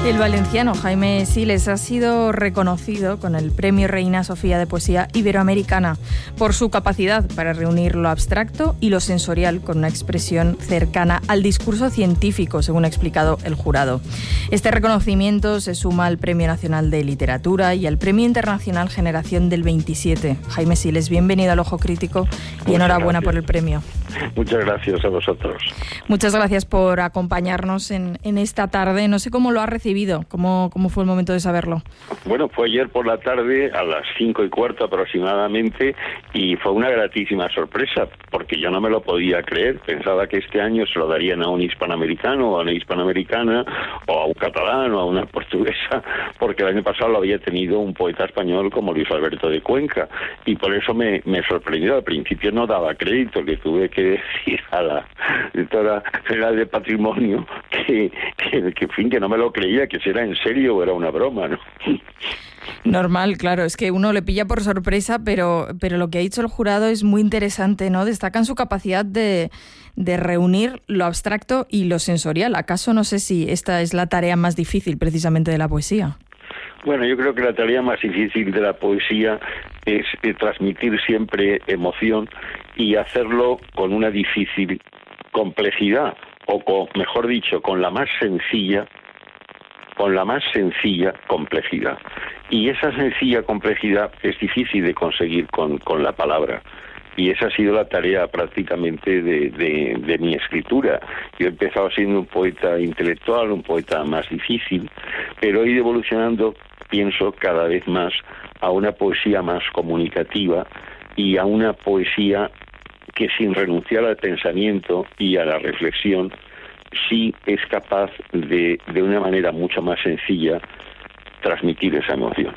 El valenciano Jaime Siles ha sido reconocido con el Premio Reina Sofía de Poesía Iberoamericana por su capacidad para reunir lo abstracto y lo sensorial con una expresión cercana al discurso científico, según ha explicado el jurado. Este reconocimiento se suma al Premio Nacional de Literatura y al Premio Internacional Generación del 27. Jaime Siles, bienvenido al Ojo Crítico y enhorabuena por el premio. Muchas gracias a vosotros. Muchas gracias por acompañarnos en esta tarde. No sé cómo lo ha recibido. ¿Cómo fue el momento de saberlo? Bueno, fue ayer por la tarde a las 5:15 aproximadamente y fue una gratísima sorpresa porque yo no me lo podía creer. Pensaba que este año se lo darían a un hispanoamericano o a una hispanoamericana o a un catalán o a una portuguesa, porque el año pasado lo había tenido un poeta español como Luis Alberto de Cuenca y por eso me sorprendió. Al principio no daba crédito, le tuve que decir a la directora general de Patrimonio que no me lo creía, que si era en serio o era una broma, ¿no? Normal, claro, es que uno le pilla por sorpresa, pero lo que ha dicho el jurado es muy interesante, ¿no? Destacan su capacidad de reunir lo abstracto y lo sensorial. ¿Acaso no sé si esta es la tarea más difícil precisamente de la poesía? Bueno, yo creo que la tarea más difícil de la poesía es transmitir siempre emoción y hacerlo con una difícil complejidad, o mejor dicho, con la más sencilla complejidad. Y esa sencilla complejidad es difícil de conseguir con la palabra. Y esa ha sido la tarea prácticamente de mi escritura. Yo he empezado siendo un poeta intelectual, un poeta más difícil, pero he ido evolucionando, pienso, cada vez más a una poesía más comunicativa y a una poesía que, sin renunciar al pensamiento y a la reflexión, sí es capaz de una manera mucho más sencilla transmitir esa emoción.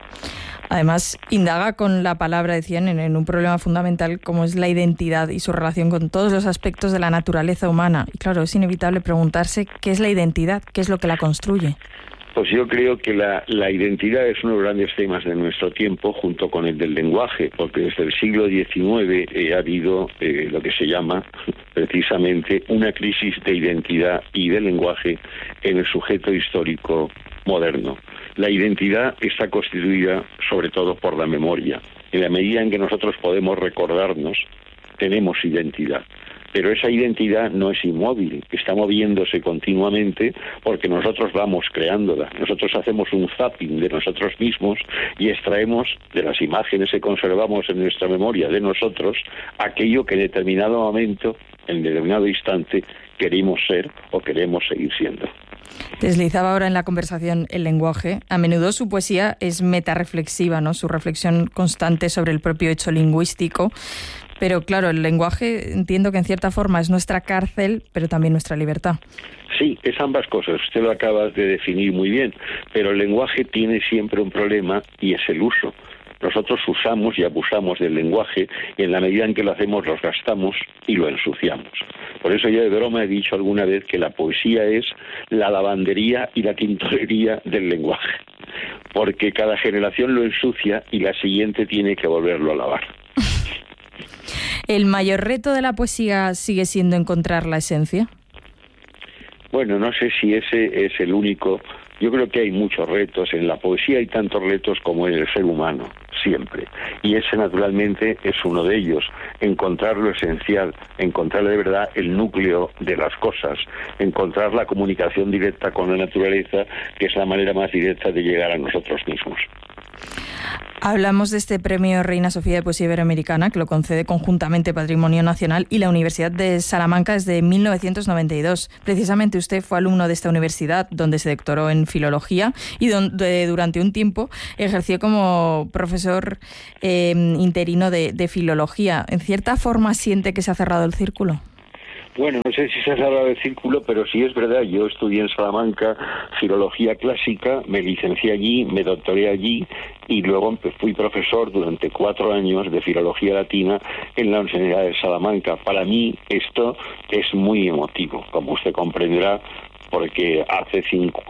Además, indaga con la palabra, decían, en un problema fundamental como es la identidad y su relación con todos los aspectos de la naturaleza humana. Y claro, es inevitable preguntarse qué es la identidad, qué es lo que la construye. Pues yo creo que la identidad es uno de los grandes temas de nuestro tiempo, junto con el del lenguaje, porque desde el siglo XIX ha habido lo que se llama precisamente una crisis de identidad y de lenguaje en el sujeto histórico moderno. La identidad está constituida sobre todo por la memoria. En la medida en que nosotros podemos recordarnos, tenemos identidad. Pero esa identidad no es inmóvil, está moviéndose continuamente porque nosotros vamos creándola. Nosotros hacemos un zapping de nosotros mismos y extraemos de las imágenes que conservamos en nuestra memoria de nosotros aquello que en determinado momento, en determinado instante, queremos ser o queremos seguir siendo. Deslizaba ahora en la conversación el lenguaje. A menudo su poesía es metarreflexiva, ¿no? Su reflexión constante sobre el propio hecho lingüístico. Pero claro, el lenguaje entiendo que en cierta forma es nuestra cárcel, pero también nuestra libertad. Sí, es ambas cosas. Usted lo acaba de definir muy bien. Pero el lenguaje tiene siempre un problema y es el uso. Nosotros usamos y abusamos del lenguaje y en la medida en que lo hacemos los gastamos y lo ensuciamos. Por eso yo de broma he dicho alguna vez que la poesía es la lavandería y la tintorería del lenguaje. Porque cada generación lo ensucia y la siguiente tiene que volverlo a lavar. ¿El mayor reto de la poesía sigue siendo encontrar la esencia? Bueno, no sé si ese es el único. Yo creo que hay muchos retos. En la poesía hay tantos retos como en el ser humano, siempre. Y ese, naturalmente, es uno de ellos. Encontrar lo esencial, encontrar de verdad el núcleo de las cosas, encontrar la comunicación directa con la naturaleza, que es la manera más directa de llegar a nosotros mismos. Hablamos de este premio Reina Sofía de Poesía Iberoamericana, que lo concede conjuntamente Patrimonio Nacional y la Universidad de Salamanca desde 1992. Precisamente usted fue alumno de esta universidad, donde se doctoró en filología y donde durante un tiempo ejerció como profesor interino de filología. ¿En cierta forma siente que se ha cerrado el círculo? Bueno, no sé si se ha cerrado el círculo, pero sí es verdad. Yo estudié en Salamanca filología clásica, me licencié allí, me doctoré allí y luego fui profesor durante 4 años de filología latina en la Universidad de Salamanca. Para mí esto es muy emotivo, como usted comprenderá, porque hace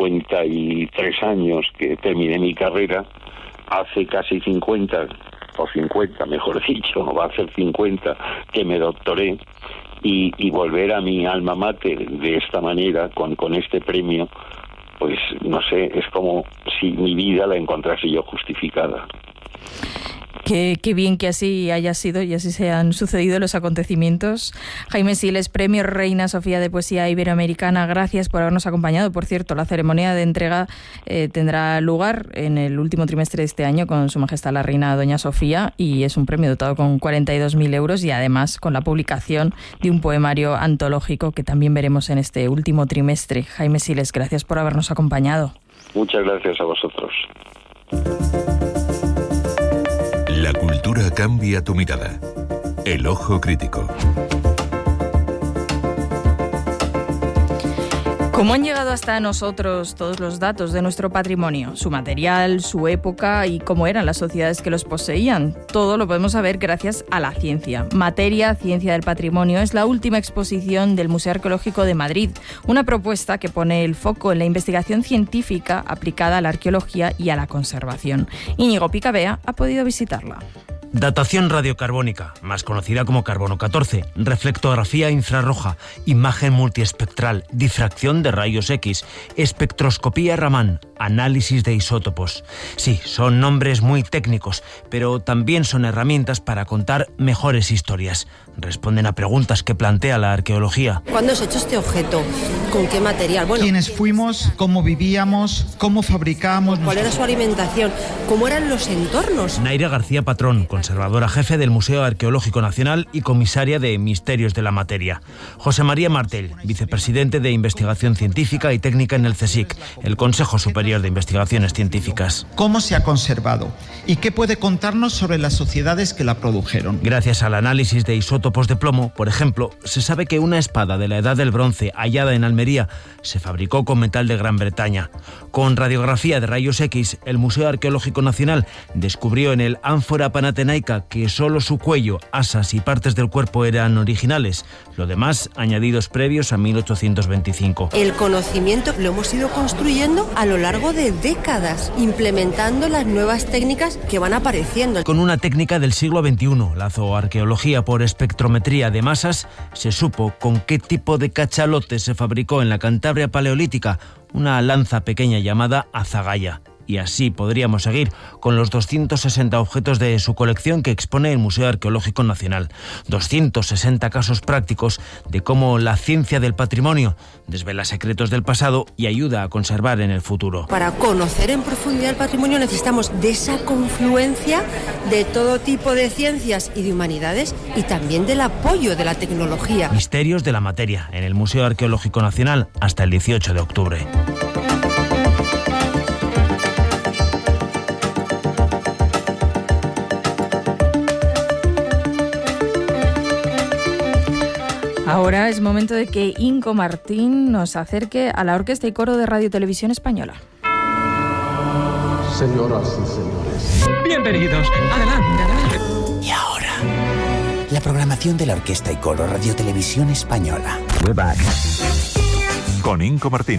53 años que terminé mi carrera, hace casi 50, o 50 mejor dicho, va a ser 50, que me doctoré. Y volver a mi alma mater de esta manera, con este premio, pues no sé, es como si mi vida la encontrase yo justificada. Qué bien que así haya sido y así se han sucedido los acontecimientos. Jaime Siles, Premio Reina Sofía de Poesía Iberoamericana, gracias por habernos acompañado. Por cierto, la ceremonia de entrega tendrá lugar en el último trimestre de este año con Su Majestad la Reina Doña Sofía, y es un premio dotado con 42.000 euros y además con la publicación de un poemario antológico que también veremos en este último trimestre. Jaime Siles, gracias por habernos acompañado. Muchas gracias a vosotros. La cultura cambia tu mirada. El ojo crítico. ¿Cómo han llegado hasta nosotros todos los datos de nuestro patrimonio? Su material, su época y cómo eran las sociedades que los poseían. Todo lo podemos saber gracias a la ciencia. Materia, Ciencia del Patrimonio es la última exposición del Museo Arqueológico de Madrid. Una propuesta que pone el foco en la investigación científica aplicada a la arqueología y a la conservación. Íñigo Picabea ha podido visitarla. Datación radiocarbónica, más conocida como carbono 14, reflectografía infrarroja, imagen multiespectral, difracción de rayos X, espectroscopía Raman, análisis de isótopos. Sí, son nombres muy técnicos, pero también son herramientas para contar mejores historias. Responden a preguntas que plantea la arqueología. ¿Cuándo has hecho este objeto? ¿Con qué material? Bueno, ¿quiénes fuimos? ¿Cómo vivíamos? ¿Cómo fabricábamos? ¿Cuál era su alimentación? ¿Cómo eran los entornos? Naira García Patrón, conservadora jefe del Museo Arqueológico Nacional y comisaria de Misterios de la Materia. José María Martel, vicepresidente de Investigación Científica y Técnica en el CSIC, el Consejo Superior de Investigaciones Científicas. ¿Cómo se ha conservado? ¿Y qué puede contarnos sobre las sociedades que la produjeron? Gracias al análisis de isótopos de plomo, por ejemplo, se sabe que una espada de la Edad del Bronce hallada en Almería se fabricó con metal de Gran Bretaña. Con radiografía de rayos X, el Museo Arqueológico Nacional descubrió en el ánfora panatenaica que solo su cuello, asas y partes del cuerpo eran originales. Lo demás, añadidos previos a 1825. El conocimiento lo hemos ido construyendo a lo largo de décadas, implementando las nuevas técnicas que van apareciendo. Con una técnica del siglo XXI, la zooarqueología por espectrometría de masas, se supo con qué tipo de cachalote se fabricó en la Cantabria paleolítica una lanza pequeña llamada azagaya. Y así podríamos seguir con los 260 objetos de su colección que expone el Museo Arqueológico Nacional. 260 casos prácticos de cómo la ciencia del patrimonio desvela secretos del pasado y ayuda a conservar en el futuro. Para conocer en profundidad el patrimonio necesitamos de esa confluencia de todo tipo de ciencias y de humanidades y también del apoyo de la tecnología. Misterios de la Materia, en el Museo Arqueológico Nacional hasta el 18 de octubre. Ahora es momento de que Inco Martín nos acerque a la Orquesta y Coro de Radio Televisión Española. Señoras y señores, bienvenidos. Adelante, adelante. Y ahora, la programación de la Orquesta y Coro Radio Televisión Española. We're back. Con Inco Martín.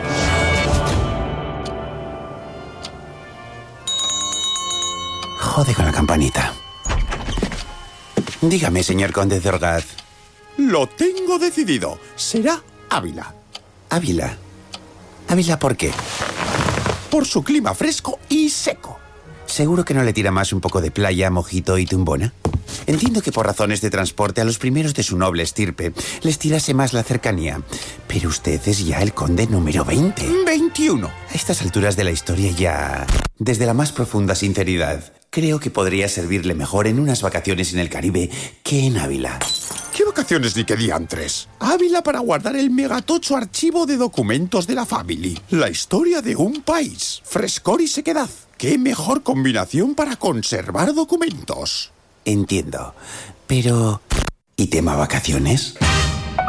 Jode con la campanita. Dígame, señor conde de Orgaz. Lo tengo decidido. Será Ávila. ¿Ávila? ¿Ávila por qué? Por su clima fresco y seco. ¿Seguro que no le tira más un poco de playa, mojito y tumbona? Entiendo que por razones de transporte a los primeros de su noble estirpe les tirase más la cercanía. Pero usted es ya el conde número 20. 21. A estas alturas de la historia ya... Desde la más profunda sinceridad, creo que podría servirle mejor en unas vacaciones en el Caribe que en Ávila. ¿Qué vacaciones ni qué diantres? Ávila para guardar el megatocho archivo de documentos de la family. La historia de un país. Frescor y sequedad. ¿Qué mejor combinación para conservar documentos? Entiendo. Pero... ¿y tema vacaciones?